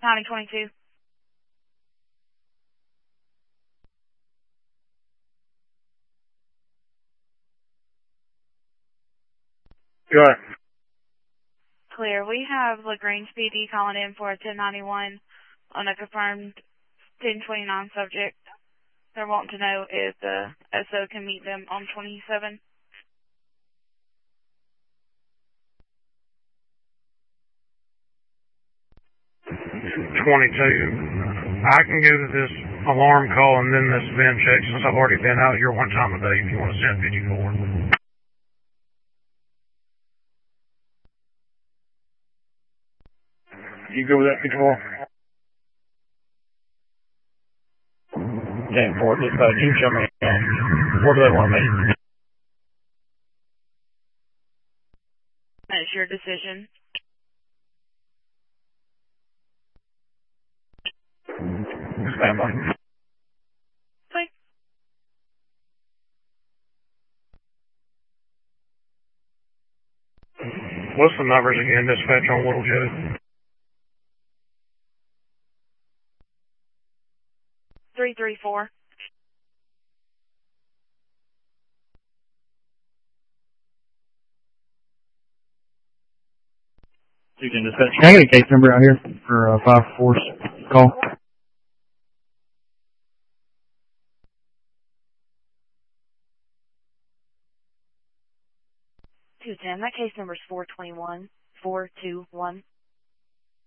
9022. Go ahead. Clear. We have LaGrange PD calling in for a 1091 on a confirmed 1029 subject. They're wanting to know if the SO can meet them on 27. 22. I can go to this alarm call and then this VIN check since I've already been out here one time a day if you want to send me more. You go with that before? Damn, Ford, you can show me. What do they want me? That's your decision. Stand by. Please. What's the numbers again, dispatch on Little Joe? 334. Dispatch. Can I get a case number out here for a 5-4 call? 210. That case number is 421. 421.